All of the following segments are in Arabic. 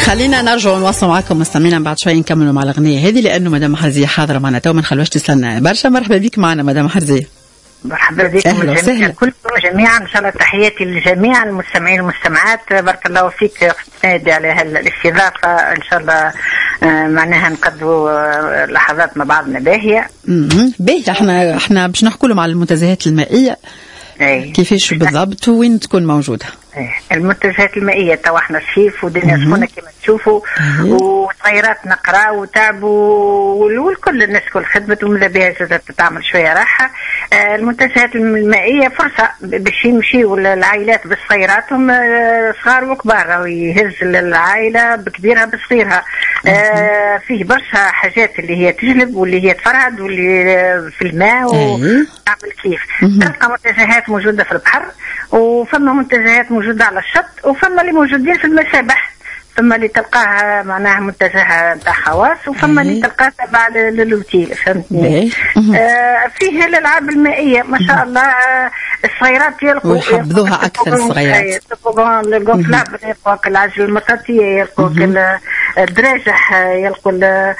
خلينا نرجع ونواصل معكم مستمعينا بعد شوي نكملوا مع الأغنية هذه لأنه مدام محرزية حاضرة معنا تو ما نخلوش تسلنا برشا. مرحبا بك معنا مدام محرزية. مرحبا بكم كلكم جميعا، ان شاء الله تحياتي للجميع المستمعين والمستمعات. بارك الله فيك نادي على الاستضافه، ان شاء الله معناها نقضوا لحظات مع بعضنا باهيه. باهي. احنا باش نحكوا لهم على المنتزهات المائيه كيفاش بالضبط وين تكون موجوده. المنتجات المائيه تو احنا الصيف والدنيا سخونه كما تشوفوا، وصغيرات نقرا وتعبوا والكل الناس كل خدمت وماذا بها تعمل شويه راحه. المنتجات المائيه فرصه باش يمشيوا العائلات بصغيراتهم صغار وكبار، ويهز العائله بكبيرها بصغيرها. فيه برشا حاجات اللي هي تجلب واللي هي تفرهد واللي في الماء وتعمل كيف. تلقى منتجات موجوده في البحر، وفما منتجات موجودة على الشط، وفما اللي موجودين في المسابح. فما اللي تلقاها معناها منتجها نتاع خواص، وفما اللي تلقاها تبع للوتيل. فهمتني؟ فيه الالعاب المائيه ما شاء الله. الصغيرات يلقوا ويحبذوها اكثر. الصغيرات يلقوا الجوفلاب، يلقوا العجل المطاطيه، يلقوا الدراجح، يلقوا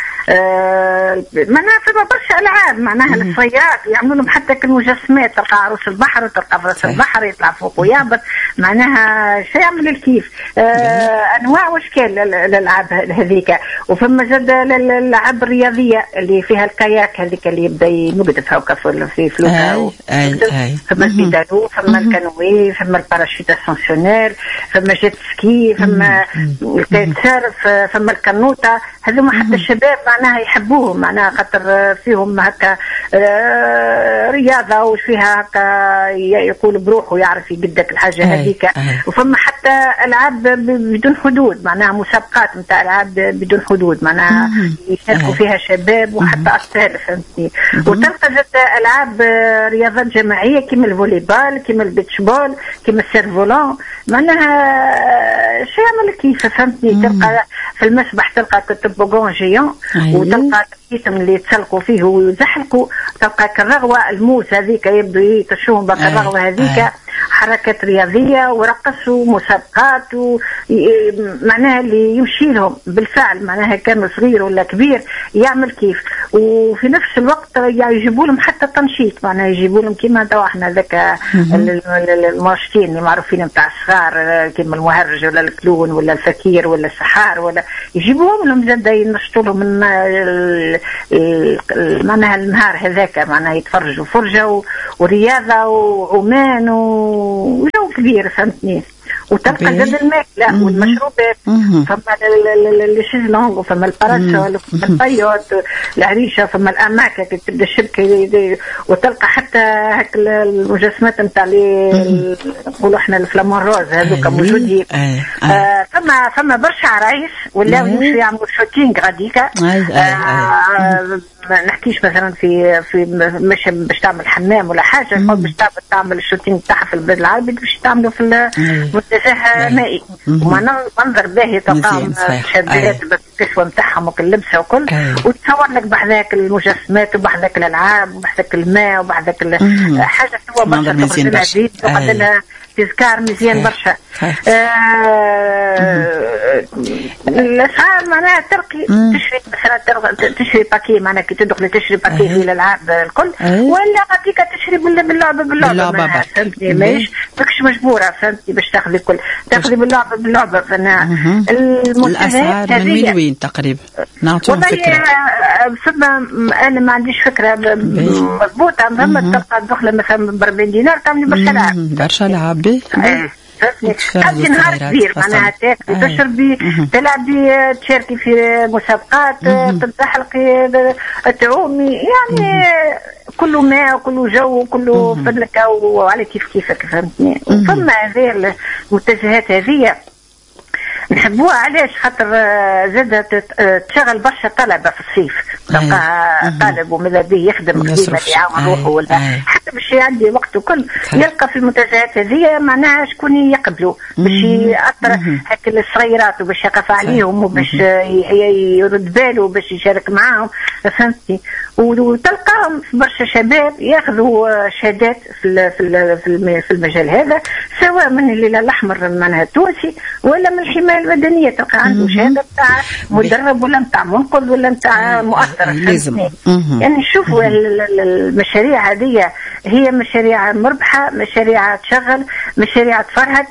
معناها فما برشا العاب معناها للصغيرات. يعملوا لهم حتى كالمجسمات، تلقى عروس البحر وتلقى فرس البحر يطلع فوق ويهبط، معناها شيء يعمل الكيف. انواع واشكال الالعاب هذيك. وفما زاد الالعاب الرياضيه اللي فيها الكاياك هذيك اللي يبدا ينقدف هكا في فلوكه. فما البيدالو، فما الكانوي، فما الباراشوت اسانسيونير، فما جيت سكي، فما الكايت سيرف، فما الكنوطه. هذوما حتى الشباب معناها يحبوهم، معناها خاطر فيهم هكا رياضه وفيها هكا يقول بروحه يعرف يقدك الحاجه هذيك. وفما حتى العاب بدون حدود، معناها مسابقات نتاع العاب بدون حدود، معناها يشاركوا فيها شباب وحتى اطفال. فهمتني؟ وتلقى زاد العاب رياضات جماعيه كيما الفوليبال، كيما البيتش بول، كيما السيرفولون، معناها شيء يعمل كيف. فهمتني؟ تلقى في المسبح تلقى كتبوغون جيون، وتلقى كيتم اللي يتسلقوا فيه ويزحلقوا، تلقى كالرغوه الموس هذيك يبدو يتشوهم بك الرغوه هذيك. حركات رياضيه ورقصوا مسابقات، معناها اللي يمشي لهم بالفعل معناها كان صغير ولا كبير يعمل كيف. وفي نفس الوقت يجيبوا لهم حتى تنشيط، معناها يجيبوا لهم كيما تو احنا ذاك المنشطين اللي معروفين نتاع الصغار كيما المهرج ولا الكلون ولا الفكير ولا السحار، ولا يجيبوهم لهم زاد ينشطوا لهم من معناها النهار هذاك، معناها يتفرجوا فرجه ورياضه وعمان وجو كبير. فهمتني؟ وتلقى زاد الماكله والمشروبات، فما الشيزلونغ وفما الباراسول وفما البيوت العريشه، فما الاماكن اللي تبدا الشبكه، وتلقى حتى هاك المجسمات نتاع اللي نقولوا احنا الفلامون روز هذوك موجودين. فما برشا عرايس ولاو يمشوا يعملوا شوتينغ غاديكا. ما نحكيش مثلا في مش باش تعمل حمام ولا حاجه، باش تعمل الشوتينغ تاعها في البلاد العربي، باش تعملوا في المنتزه مائي. ومنظر باهي تلقاهم شابات بالكسوه نتاعهم وكاللبسه وكل، وتصور لك بحذاك المجسمات وبحذاك الالعاب وبحذاك الماء وبحذاك حاجه سوا برشا تقعد لها تذكار مزيان برشا. الاسعار معناها ترقي، تشري مثلا تشري باكي، معناها كي تدخل تشري باكي في الالعاب الكل، ولا غاديك تشري باللعبه. فهمتني؟ ماهيش ماكش مجبوره. فهمتني؟ باش تاخذي الكل تاخذي باللعبه. الاسعار من وين وين تقريبا نعطيهم فكره؟ فما انا ما عنديش فكره مضبوطه. تلقى الدخله مثلا ب 40 دينار تعملي برشا العاب. تقضي نهار كبير، معناها تاكلي تشربي تلعبي تشاركي في مسابقات تتزحلقي تعومي، يعني كله ماء وكله جو وكله فدلكه وعلى كيفك. فهمتني؟ فما هذه المتجهات هذه نحبوها علاش؟ خاطر زادت تشغل برشا طلبه في الصيف، تلقاه طالب وماذا به يخدم خدمه اللي يعاون روحه ولا حتى باش يعدي وقته كل يلقى في المنتجات هذه معناها شكون يقبلوا باش يأثر هيك الصغيرات وباش يقف عليهم وباش يرد باله باش يشارك معاهم، فهمتي؟ وتلقاهم برشا شباب ياخذوا شهادات في المجال هذا، سواء من الهلال الاحمر معناها التونسي ولا من الحمايه المدنيه، تلقى عنده شهاده نتاع مدرب ولا نتاع منقذ ولا نتاع مؤثر. لازم يعني نشوفوا المشاريع هذه هي مشاريع مربحه، مشاريع تشغل، مشاريع تفرهد،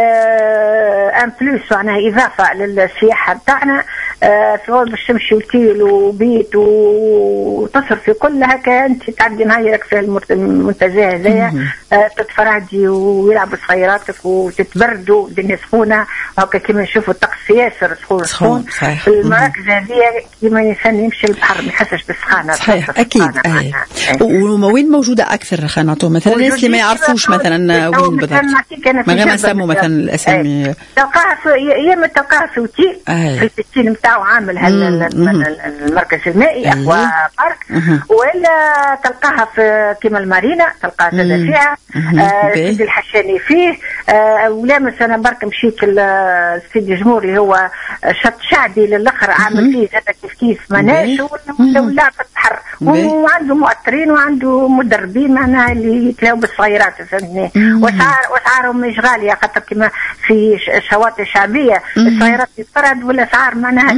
ان بلوس معناها اضافه للسياحه بتاعنا، في باش تمشي وتيل وبيت وتصرف في كل هكا انت تعدي نهارك في المنتزه هذايا، تتفرعدي ويلعبوا صغيراتك وتتبردوا الدنيا سخونه هكا كيما نشوفوا الطقس ياسر سخون في المراكز هذه كيما الانسان يمشي للبحر ما يحسش بالسخانه. صحيح اكيد. وين موجوده اكثر؟ خلينا نعطوا مثلا الناس اللي ما يعرفوش مثلا وين بالضبط، من غير ما نسموا مثلا الاسامي. تلقاها يا اما تلقاها في اوتيل في البستين نتاعو عامل المركز المائي اكوا بارك، ولا تلقاها في كيما المارينا تلقاها زاد فيها سيدي الحشاني فيه، ولا مثلا برك مشيت لسيدي جمهوري هو شط شعبي للاخر عامل فيه زاد كيف مناش ولا في البحر، وعنده مؤثرين وعنده مدربين معناها اللي يتلاو بالصغيرات فهمتني، واسعارهم مش غاليه خاطر كما في شواطئ شعبيه الصغيرات يتفرد ولا اسعار معناها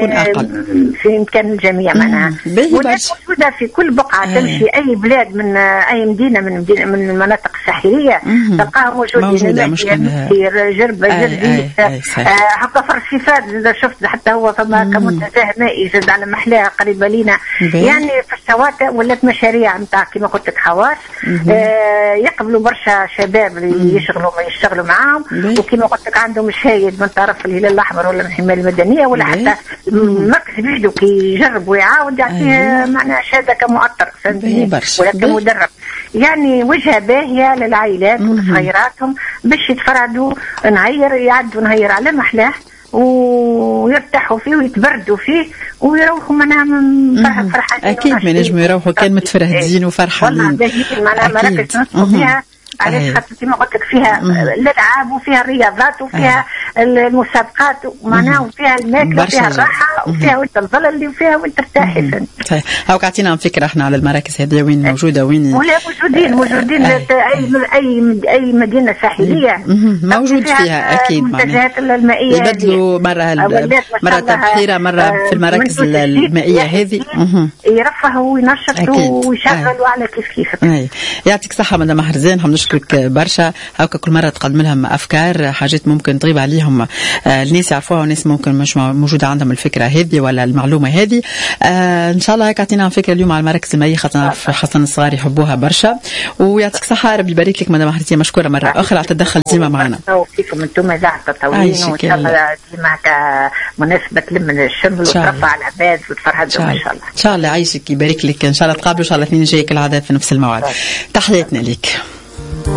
في امكان الجميع معناها، موجوده في كل بقعه تمشي اي بلاد من اي مدينه من المناطق الساحليه تلقاها موجوده جربه جربي هكا فرسيفات شفت حتى هو فما كمنتزه مائي زاد على محلاها قريبه لينا، يعني في الشواطئ ولات مشاريع نتاع كما قلت لك حواس، يقبلوا برشا شباب اللي يشتغلوا معاهم، وكما قلت لك عندهم شهايد من طرف الهلال الاحمر ولا من الحمايه المدنيه ولا حتى المركز بيده كي يجرب ويعاود يعطيه معناها شهاده كمؤطر فهمتني ولا كمدرب، يعني وجهه باهيه للعائلات وصغيراتهم باش يتفرعوا يعدوا نهير على محلاه ويرتاحوا فيه ويتبردوا فيه ويروحوا معناها فرحانين. اكيد ما نجموا يروحوا كان متفرهدين وفرحانين والله باهيين معناها مراكز نصفوا فيها علاش خاطر كما قلت لك فيها الالعاب وفيها الرياضات وفيها المسابقات معناها وفيها الماكله وفيها الراحه وفيها وانت الظلل وفيها وانت ترتاحي. صحيح. هاك عطينا فكره احنا على المراكز هذه وين موجوده وين ولا موجودين اي مدينه ساحليه موجود فيها اكيد المنتجات المائيه يبدلوا مره البحيره مره في المراكز المائيه هذه يرفهوا وينشطوا ويشغلوا على كيف يعطيك الصحه مدام حرزان، نشكرك برشا. هاكا كل مرة تقدم لهم أفكار حاجات ممكن تغيب عليهم الناس يعرفوها والناس ممكن مش موجودة عندهم الفكرة هذه ولا المعلومة هذه. إن شاء الله هيك عطينا فكرة اليوم على المراكز المائية خاطر خاصة الصغار يحبوها برشا، ويعطيك صحة ربي يبارك لك مدام حرزان، مشكورة مرة أخرى على التدخل ديما معنا. فيكم أنتم إذاعة تطاولين وإن شاء الله ديما مناسبة تلم الشمل وترفع العباد وتفرحوا إن شاء الله. إن شاء الله عايشك يبارك لك، إن شاء الله تقابلوا إن شاء الله الاثنين جاي كالعادة في نفس الموعد. تحياتنا لك.